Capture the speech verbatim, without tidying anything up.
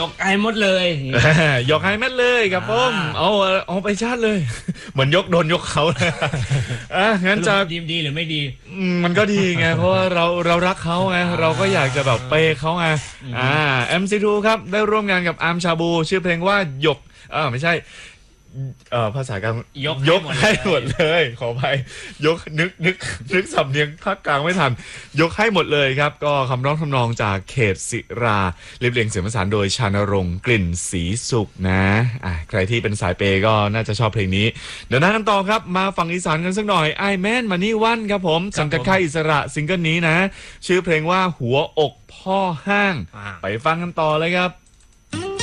กไอ้หมดเลยยกให้แม่เลยครับผมเอาเอาไปชาติเลยเหมือนยกโดนยกเขาเลยอ่ะงั้นจะดีดีหรือไม่ดีมันก็ดีไงเพราะว่าเราเรารักเขาไงเราก็อยากจะแบบเปย์เขาไงอ่า เอ็ม ซี ทู ครับได้ร่วมงานกับอาร์มชาบูชื่อเพลงว่าหยกเออไม่ใช่เอ่อภาษากลางยกยกให้หมดเลยขออภัยยกนึกนึกนึกสำเนียงภาคกลางไม่ทันยกให้หมดเลยครับก็คำร้องทำนองจากเขตศิราเรียบเรียงเสียงประสานโดยชานรงค์กลิ่นศรีสุขนะอ่ะใครที่เป็นสายเปย์ก็น่าจะชอบเพลงนี้เดี๋ยวนั้นกันต่อครับมาฝั่งอีสานกันสักหน่อยไอแมนมานี่วันครับผมสังกัดค่ายอิสระซิงเกิลนี้นะชื่อเพลงว่าหัวอกพ่อห้างไปฟังกันต่อเลยครับ